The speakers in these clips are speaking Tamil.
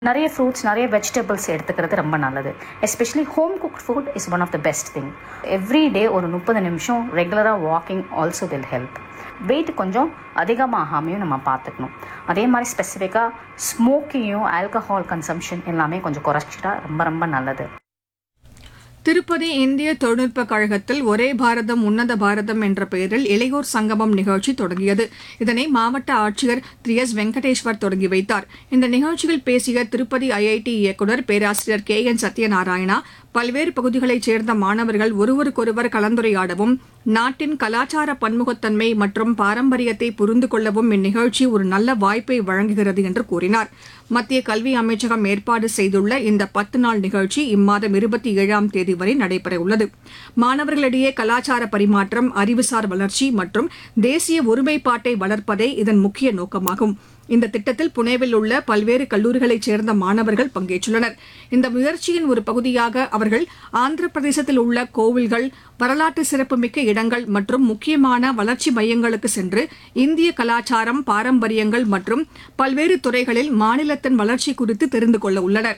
நிறைய ஃப்ரூட்ஸ், நிறைய வெஜிடபிள்ஸ் எடுத்துக்கிறது ரொம்ப நல்லது. Especially home cooked food is one of the best thing. Every day ஒரு 30 நிமிஷம் ரெகுலராக walking also will help. Wait கொஞ்சம் அதிகமாகாமையும் நம்ம பார்த்துக்கணும். அதே மாதிரி ஸ்பெசிஃபிக்காக ஸ்மோக்கிங்கும் ஆல்கஹால் கன்சம்ஷன் எல்லாமே கொஞ்சம் குறைச்சிட்டா ரொம்ப ரொம்ப நல்லது. திருப்பதி இந்திய தொழில்நுட்பக் கழகத்தில் ஒரே பாரதம் உன்னத பாரதம் என்ற பெயரில் இளையோர் சங்கமம் நிகழ்ச்சி தொடங்கியது. இதனை மாவட்ட ஆட்சியர் திரு எஸ் வெங்கடேஸ்வர் தொடங்கி வைத்தார். இந்த நிகழ்ச்சியில் பேசிய திருப்பதி ஐஐடி இயக்குநர் பேராசிரியர் கே என் சத்யநாராயணா, பல்வேறு பகுதிகளைச் சேர்ந்த மாணவர்கள் ஒருவருக்கொருவர் கலந்துரையாடவும், நாட்டின் கலாச்சார பன்முகத்தன்மை மற்றும் பாரம்பரியத்தை புரிந்து கொள்ளவும் இந்நிகழ்ச்சி ஒரு நல்ல வாய்ப்பை வழங்குகிறது என்று கூறினார். மத்திய கல்வி அமைச்சகம் ஏற்பாடு செய்துள்ள இந்த 10 நாள் நிகழ்ச்சி இம்மாதம் 27ஆம் தேதி வரை நடைபெறவுள்ளது. மாணவர்களிடையே கலாச்சார பரிமாற்றம், அறிவுசார் வளர்ச்சி மற்றும் தேசிய ஒருமைப்பாட்டை வளர்ப்பதே இதன் முக்கிய நோக்கமாகும். இந்த திட்டத்தில் புனேவில் உள்ள பல்வேறு கல்லூரிகளைச் சேர்ந்த மாணவர்கள் பங்கேற்றுள்ளனர். இந்த முயற்சியின் ஒரு பகுதியாக அவர்கள் ஆந்திர பிரதேசத்தில் உள்ள கோவில்கள், வரலாற்று சிறப்புமிக்க இடங்கள் மற்றும் முக்கியமான வளர்ச்சி மையங்களுக்கு சென்று இந்திய கலாச்சாரம், பாரம்பரியங்கள் மற்றும் பல்வேறு துறைகளில் மாநிலத்தின் வளர்ச்சி குறித்து தெரிந்து கொள்ள உள்ளனர்.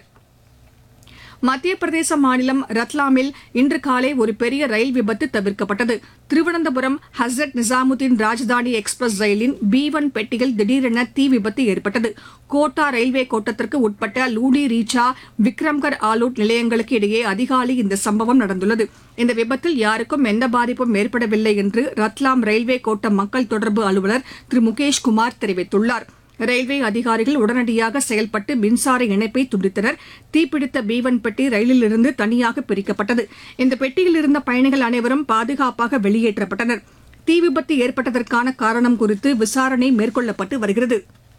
மத்திய பிரதேச மாநிலம் ரத்லாமில் இன்று காலை ஒரு பெரிய ரயில் விபத்து தவிர்க்கப்பட்டது. திருவனந்தபுரம் ஹஸ்ரத் நிசாமுதீன் ராஜதானி எக்ஸ்பிரஸ் ரயிலின் B1 பெட்டியில் திடீரென தீ விபத்து ஏற்பட்டது. கோட்டா ரயில்வே கோட்டத்திற்கு உட்பட்ட லூடி ரீச்சா, விக்ரம்கர் ஆலூட் நிலையங்களுக்கு இடையே அதிகாலை இந்த சம்பவம் நடந்துள்ளது. இந்த விபத்தில் யாருக்கும் எந்த பாதிப்பும் ஏற்படவில்லை என்று ரத்லாம் ரயில்வே கோட்ட மக்கள் தொடர்பு அலுவலர் திரு முகேஷ் குமார் தெரிவித்துள்ளார். ரயில்வே அதிகாரிகள் உடனடியாக செயல்பட்டு மின்சார இணைப்பை துண்டித்தனர். தீப்பிடித்த B1 பெட்டி ரயிலிலிருந்து தனியாக பிரிக்கப்பட்டது. இந்த பெட்டியில் இருந்த பயணிகள் அனைவரும் பாதுகாப்பாக வெளியேற்றப்பட்டனர். தீ விபத்து ஏற்பட்டதற்கான காரணம் குறித்து விசாரணை மேற்கொள்ளப்பட்டு வருகிறது.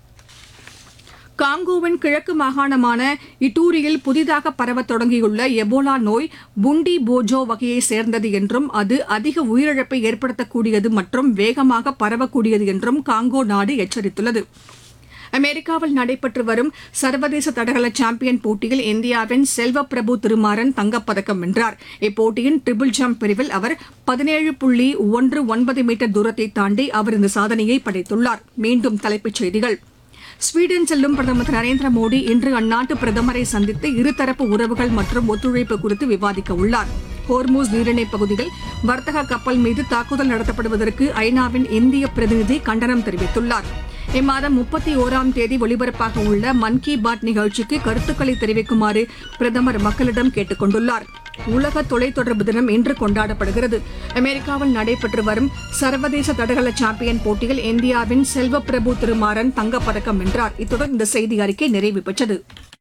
காங்கோவின் கிழக்கு மாகாணமான இட்டூரியில் புதிதாக பரவத் தொடங்கியுள்ள எபோலா நோய் புண்டி போஜோ வகையைச் சேர்ந்தது என்றும் அது அதிக உயிரிழப்பை ஏற்படுத்தக்கூடியது மற்றும் வேகமாக பரவக்கூடியது என்றும் காங்கோ நாடு எச்சரித்துள்ளது. அமெரிக்காவில் நடைபெற்று வரும் சர்வதேச தடகள சாம்பியன் போட்டியில் இந்தியாவின் செல்வப்பிரபு திருமாறன் தங்கப்பதக்கம் வென்றார். இப்போட்டியின் ட்ரிபிள் ஜம்ப் பிரிவில் அவர் 17.19 மீட்டர் தூரத்தை தாண்டி அவர் இந்த சாதனையை படைத்துள்ளார். மீண்டும் தலைப்புச் செய்திகள். ஸ்வீடன் செல்லும் பிரதமர் திரு நரேந்திர மோடி இன்று அந்நாட்டு பிரதமரை சந்தித்து இருதரப்பு உறவுகள் மற்றும் ஒத்துழைப்பு குறித்து விவாதிக்க உள்ளார். ஹோர்மூஸ் நீரிணை பகுதியில் வர்த்தக கப்பல் மீது தாக்குதல் நடத்தப்படுவதற்கு ஐநாவின் இந்திய பிரதிநிதி கண்டனம் தெரிவித்துள்ளார். இம்மாதம் 31ஆம் தேதி ஒலிபரப்பாக உள்ள மன் கி பாத் நிகழ்ச்சிக்கு கருத்துக்களை தெரிவிக்குமாறு பிரதமர் மக்களிடம் கேட்டுக் கொண்டுள்ளார். உலக தொலைத்தொடர்பு தினம் இன்று கொண்டாடப்படுகிறது. அமெரிக்காவில் நடைபெற்று வரும் சர்வதேச தடகள சாம்பியன் போட்டியில் இந்தியாவின் செல்வப்பிரபு திருமாறன் தங்கப்பதக்கம் வென்றார். இத்துடன் இந்த செய்தி அறிக்கை நிறைவு பெற்றது.